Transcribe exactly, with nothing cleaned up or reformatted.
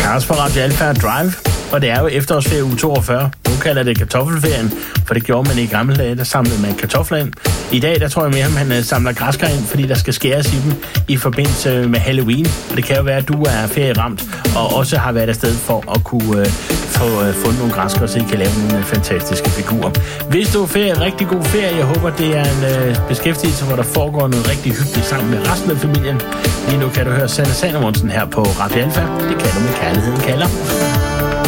Lars fra Radio Alpha Drive, og det er jo efterårsferie uge toogfyrre. Nu kalder det kartoffelferien, for det gjorde man i gamle dage, der samlede man kartofler ind. I dag, der tror jeg mere, at man samler græskar ind, fordi der skal skæres i dem i forbindelse med Halloween. Og det kan jo være, at du er ferieramt, og også har været afsted for at kunne øh, få øh, fundet nogle græskar, så I kan lave nogle fantastiske figurer. Hvis du er ferie, rigtig god ferie. Jeg håber, det er en øh, beskæftigelse, hvor der foregår noget rigtig hyggeligt sammen med resten af familien. Lige nu kan du høre Sanne Sandermonsen her på Radio Alpha. Det kan du med Kærligheden kalder.